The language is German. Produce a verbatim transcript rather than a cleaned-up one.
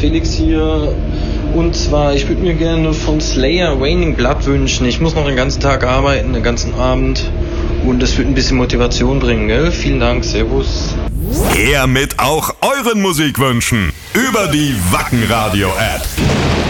Felix hier. Und zwar, ich würde mir gerne von Slayer Raining Blood wünschen. Ich muss noch den ganzen Tag arbeiten, den ganzen Abend. Und das wird ein bisschen Motivation bringen, gell? Vielen Dank, servus. Her mit auch euren Musikwünschen über die Wacken Radio App.